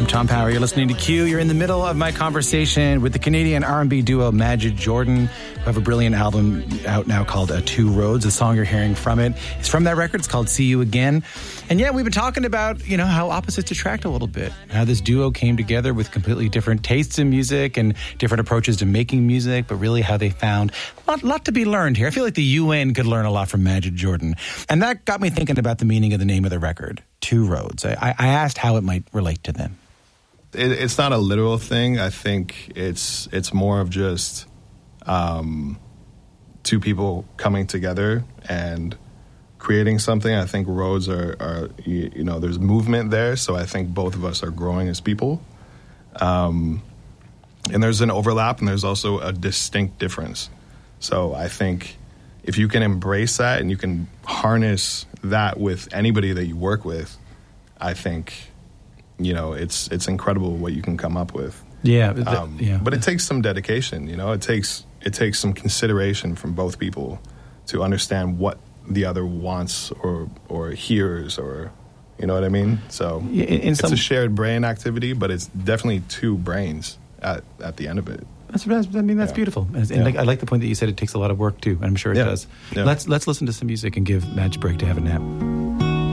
I'm Tom Power. You're listening to Q. You're in the middle of my conversation with the Canadian R&B duo Majid Jordan, who have a brilliant album out now called Two Roads. The song you're hearing from it is from that record. It's called See You Again. And yeah, we've been talking about, how opposites attract a little bit. How this duo came together with completely different tastes in music and different approaches to making music, but really how they found a lot to be learned here. I feel like the UN could learn a lot from Majid Jordan. And that got me thinking about the meaning of the name of the record, Two Roads. I asked how it might relate to them. It's not a literal thing. I think it's more of just two people coming together and creating something. I think roads are there's movement there, so I think both of us are growing as people. And there's an overlap, and there's also a distinct difference. So I think if you can embrace that and you can harness that with anybody that you work with, I think, it's incredible what you can come up with. Yeah. But it takes some dedication, It takes some consideration from both people to understand what the other wants or hears, or you know what I mean? So it's a shared brain activity, but it's definitely two brains at the end of it. That's beautiful. And I like the point that you said it takes a lot of work too, and I'm sure it does. Yeah. Let's listen to some music and give Madge a break to have a nap.